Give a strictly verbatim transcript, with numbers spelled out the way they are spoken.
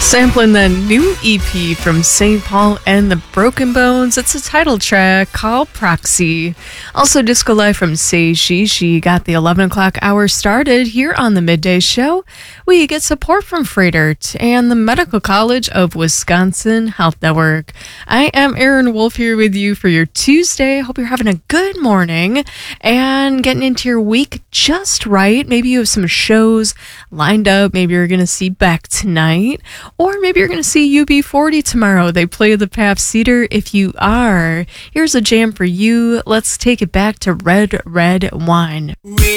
Sampling the new E P from Saint Paul and the Broken Bones. It's a title track called Proxy. Also, Disco Life from Say She. She got the eleven o'clock hour started here on the Midday Show. We get support from Freightert and the Medical College of Wisconsin Health Network. I am Erin Wolf here with you for your Tuesday. Hope you're having a good morning and getting into your week just right. Maybe you have some shows lined up. Maybe you're going to see Beck tonight. Or maybe you're going to see U B forty tomorrow. They play the P A F Cedar. If you are, here's a jam for you. Let's take it back to Red, Red Wine.